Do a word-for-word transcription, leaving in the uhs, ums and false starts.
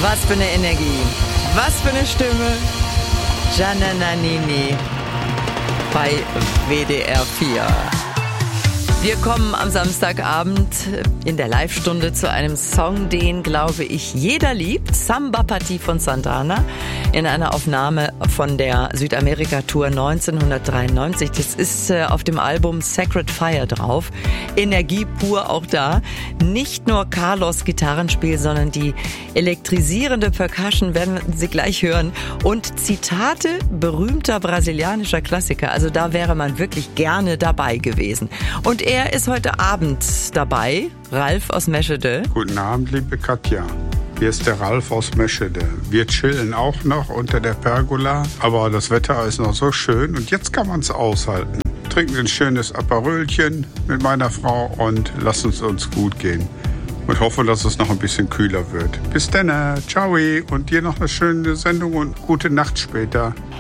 Was für eine Energie, was für eine Stimme. Gianna Nannini bei W D R vier. Wir kommen am Samstagabend in der Live-Stunde zu einem Song, den, glaube ich, jeder liebt. Samba Party von Santana in einer Aufnahme von der Südamerika-Tour neunzehnhundertdreiundneunzig. Das ist äh, auf dem Album Sacred Fire drauf. Energie pur auch da. Nicht nur Carlos Gitarrenspiel, sondern die elektrisierende Percussion werden Sie gleich hören. Und Zitate berühmter brasilianischer Klassiker. Also da wäre man wirklich gerne dabei gewesen. Und er ist heute Abend dabei, Ralf aus Meschede. Guten Abend, liebe Katja. Hier ist der Ralf aus Meschede. Wir chillen auch noch unter der Pergola, aber das Wetter ist noch so schön und jetzt kann man es aushalten. Trinken ein schönes Aperölchen mit meiner Frau und lassen es uns gut gehen. Und hoffen, dass es noch ein bisschen kühler wird. Bis dann, ciao und dir noch eine schöne Sendung und gute Nacht später.